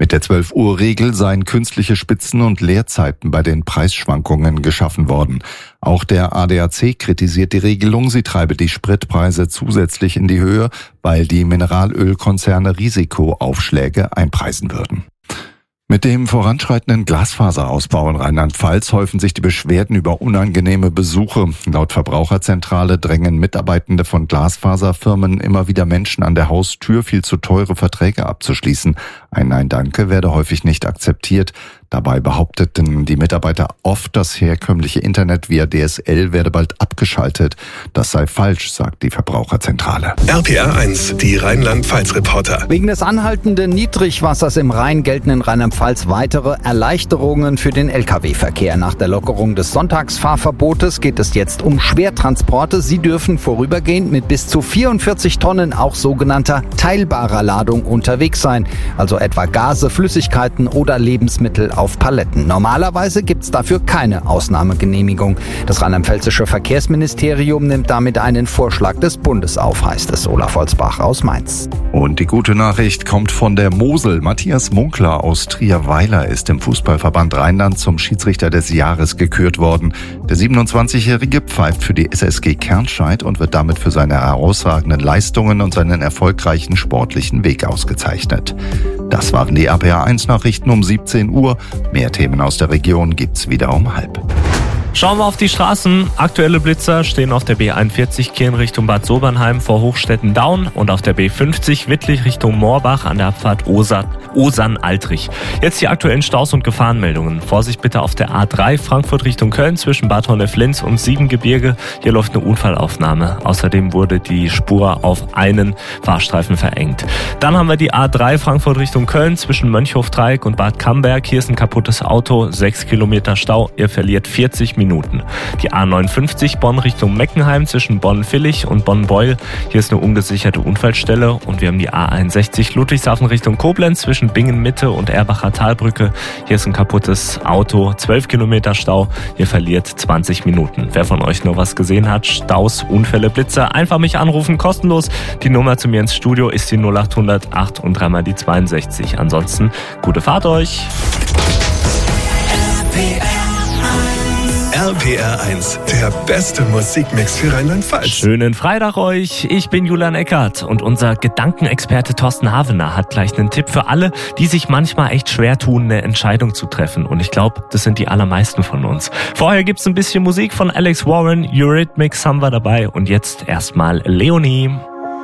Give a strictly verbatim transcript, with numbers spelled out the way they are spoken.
Mit der zwölf-Uhr-Regel seien künstliche Spitzen und Leerzeiten bei den Preisschwankungen geschaffen worden. Auch der A D A C kritisiert die Regelung, sie treibe die Spritpreise zusätzlich in die Höhe, weil die Mineralölkonzerne Risikoaufschläge einpreisen würden. Mit dem voranschreitenden Glasfaserausbau in Rheinland-Pfalz häufen sich die Beschwerden über unangenehme Besuche. Laut Verbraucherzentrale drängen Mitarbeitende von Glasfaserfirmen immer wieder Menschen an der Haustür, viel zu teure Verträge abzuschließen. Ein Nein-Danke werde häufig nicht akzeptiert. Dabei behaupteten die Mitarbeiter oft, das herkömmliche Internet via D S L werde bald abgeschaltet. Das sei falsch, sagt die Verbraucherzentrale. R P R eins, die Rheinland-Pfalz-Reporter. Wegen des anhaltenden Niedrigwassers im Rhein gelten in Rheinland-Pfalz weitere Erleichterungen für den L K W-Verkehr. Nach der Lockerung des Sonntagsfahrverbotes geht es jetzt um Schwertransporte. Sie dürfen vorübergehend mit bis zu vierundvierzig Tonnen auch sogenannter teilbarer Ladung unterwegs sein. Also etwa Gase, Flüssigkeiten oder Lebensmittel auf Paletten. Normalerweise gibt es dafür keine Ausnahmegenehmigung. Das rheinland-pfälzische Verkehrsministerium nimmt damit einen Vorschlag des Bundes auf, heißt es. Olaf Holzbach aus Mainz. Und die gute Nachricht kommt von der Mosel. Matthias Munkler aus Trierweiler ist im Fußballverband Rheinland zum Schiedsrichter des Jahres gekürt worden. Der siebenundzwanzigjährige pfeift für die S S G Kernscheid und wird damit für seine herausragenden Leistungen und seinen erfolgreichen sportlichen Weg ausgezeichnet. Das waren die R P R eins Nachrichten um siebzehn Uhr. Mehr Themen aus der Region gibt's wieder um halb. Schauen wir auf die Straßen. Aktuelle Blitzer stehen auf der B einundvierzig Kirn Richtung Bad Sobernheim vor Hochstetten-Daun und auf der B fünfzig Wittlich Richtung Moorbach an der Abfahrt Osan-Altrich. Jetzt die aktuellen Staus und Gefahrenmeldungen. Vorsicht bitte auf der A drei Frankfurt Richtung Köln zwischen Bad Honnef-Linz und Siebengebirge. Hier läuft eine Unfallaufnahme. Außerdem wurde die Spur auf einen Fahrstreifen verengt. Dann haben wir die A drei Frankfurt Richtung Köln zwischen Mönchhof-Dreieck und Bad Camberg. Hier ist ein kaputtes Auto, sechs Kilometer Stau. Ihr verliert vierzig Minuten. Die A neunundfünfzig Bonn Richtung Meckenheim zwischen Bonn-Villig und Bonn-Beul. Hier ist eine ungesicherte Unfallstelle und wir haben die A einundsechzig Ludwigshafen Richtung Koblenz zwischen Bingen-Mitte und Erbacher Talbrücke. Hier ist ein kaputtes Auto, zwölf Kilometer Stau. Hier verliert zwanzig Minuten. Wer von euch nur was gesehen hat, Staus, Unfälle, Blitzer, einfach mich anrufen, kostenlos. Die Nummer zu mir ins Studio ist die null acht hundert acht und dreimal die zweiundsechzig. Ansonsten gute Fahrt euch. R P R eins, der beste Musikmix für Rheinland-Pfalz. Schönen Freitag euch, ich bin Julian Eckert und unser Gedankenexperte Thorsten Havener hat gleich einen Tipp für alle, die sich manchmal echt schwer tun, eine Entscheidung zu treffen. Und ich glaube, das sind die allermeisten von uns. Vorher gibt's ein bisschen Musik von Alex Warren, Eurythmics haben wir dabei und jetzt erstmal Leonie.